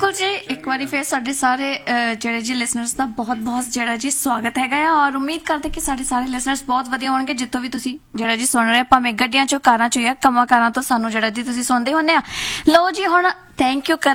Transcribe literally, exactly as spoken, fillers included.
ਬਿਲਕੁਲ ਜੀ ਇੱਕ ਵਾਰੀ ਫਿਰ ਸਾਡੇ ਸਾਰੇ ਅਹ, ਜਿਹੜੇ ਜੀ ਲਿਸਨਰਸ ਦਾ ਬਹੁਤ ਬਹੁਤ ਜਿਹੜਾ ਜੀ ਸਵਾਗਤ ਹੈਗਾ ਆ ਔਰ ਉਮੀਦ ਕਰਦੇ ਕਿ ਸਾਡੇ ਸਾਰੇ ਲਿਸਨਰਸ ਬਹੁਤ ਵਧੀਆ ਹੋਣਗੇ ਜਿੱਥੋਂ ਵੀ ਤੁਸੀਂ ਜਿਹੜਾ ਜੀ ਸੁਣ ਰਹੇ ਭਾਵੇਂ ਗੱਡੀਆਂ ਚੋਂ ਕਾਰਾਂ ਚੋਂ ਜਾਂ ਕੰਮਾਂ ਕਾਰਾਂ ਤੋਂ ਸਾਨੂੰ ਜਿਹੜਾ ਜੀ ਤੁਸੀਂ ਸੁਣਦੇ ਹੁੰਦੇ ਆ ਲਓ ਜੀ ਹੁਣ ਥੈਂਕ ਯੂ